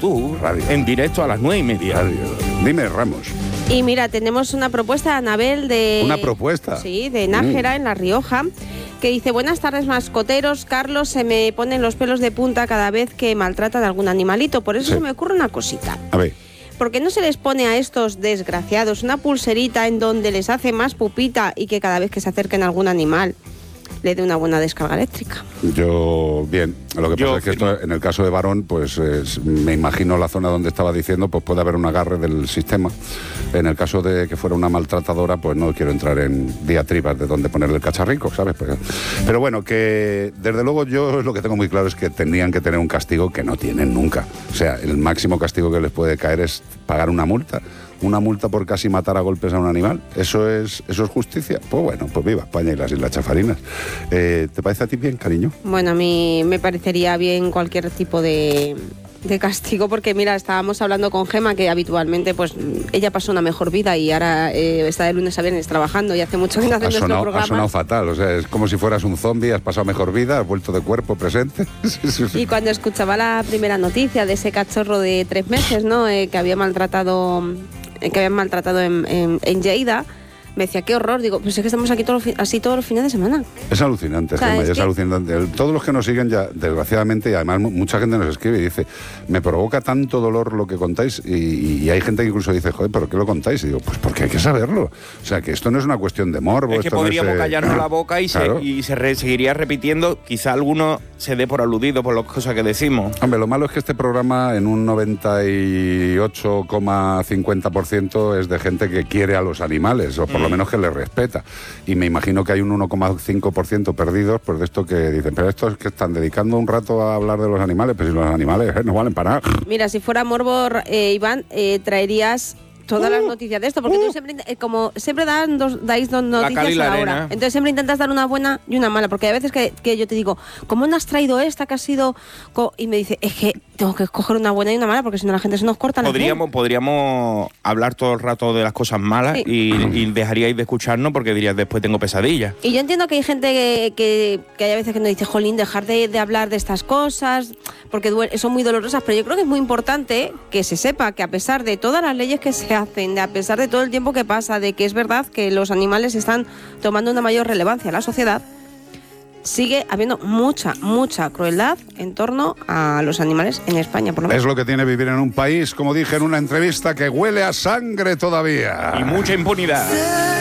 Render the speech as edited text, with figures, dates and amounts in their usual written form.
tú, Radio. en directo a las 9:30. Radio. Dime, Ramos. Y mira, tenemos una propuesta de Anabel de... ¿Una propuesta? Sí, de Nájera, en La Rioja, que dice: buenas tardes, mascoteros. Carlos, se me ponen los pelos de punta cada vez que maltratan a algún animalito. Por eso Sí. se me ocurre una cosita. A ver. ¿Por qué no se les pone a estos desgraciados una pulserita en donde les hace más pupita y que cada vez que se acerquen a algún animal le dé una buena descarga eléctrica? Yo, bien, lo que Yo pasa es que esto, en el caso de varón, pues me imagino la zona donde estaba diciendo, pues puede haber un agarre del sistema. En el caso de que fuera una maltratadora, pues no quiero entrar en diatribas de dónde ponerle el cacharrico, ¿sabes? Pero bueno, que desde luego yo lo que tengo muy claro es que tendrían que tener un castigo que no tienen nunca. O sea, el máximo castigo que les puede caer es pagar una multa. Una multa por casi matar a golpes a un animal. ¿Eso es justicia? Pues bueno, pues viva España y las Islas Chafarinas. ¿Te parece a ti bien, cariño? Bueno, a mí me parecería bien cualquier tipo de castigo, porque mira, estábamos hablando con Gema que habitualmente pues ella pasó una mejor vida y ahora está de lunes a viernes trabajando y hace mucho que no hace nuestro programa. Ha sonado fatal, o sea, es como si fueras un zombie, has pasado mejor vida, has vuelto de cuerpo presente. Y cuando escuchaba la primera noticia de ese cachorro de 3 meses, ¿no? Que habían maltratado en Lleida, me decía: qué horror. Digo, pues es que estamos aquí así todos los fines de semana. Es alucinante, O sea, Gemma, es es que... alucinante. Todos los que nos siguen ya, desgraciadamente, y además mucha gente nos escribe y dice: me provoca tanto dolor lo que contáis, y hay gente que incluso dice: joder, ¿pero qué lo contáis? Y digo, pues porque hay que saberlo. O sea, que esto no es una cuestión de morbo. Es que podríamos callarnos la boca y claro. seguiría repitiendo. Quizá alguno se dé por aludido por las cosas que decimos. Hombre, lo malo es que este programa en un 98,50% es de gente que quiere a los animales, o por lo menos que les respeta. Y me imagino que hay un 1,5% perdidos, pues de esto que dicen: pero estos que están dedicando un rato a hablar de los animales, pues si los animales no valen para nada. Mira, si fuera morbo, Iván, traerías todas las noticias de esto, porque tú siempre, como siempre dais dos noticias cal y la a la arena. hora. Entonces siempre intentas dar una buena y una mala, porque hay veces que yo te digo: ¿cómo no has traído esta que ha sido...? Y me dice: es que tengo que escoger una buena y una mala, porque si no la gente se nos corta la piel. Podríamos hablar todo el rato de las cosas malas, Sí. y dejaríais de escucharnos porque dirías: después tengo pesadillas. Y yo entiendo que hay gente que hay veces que nos dice: jolín, dejar de hablar de estas cosas, porque son muy dolorosas, pero yo creo que es muy importante que se sepa que a pesar de todas las leyes que se hacen, a pesar de todo el tiempo que pasa, de que es verdad que los animales están tomando una mayor relevancia en la sociedad, sigue habiendo mucha crueldad en torno a los animales en España, por lo menos. Es lo que tiene vivir en un país, como dije en una entrevista, que huele a sangre todavía. Y mucha impunidad.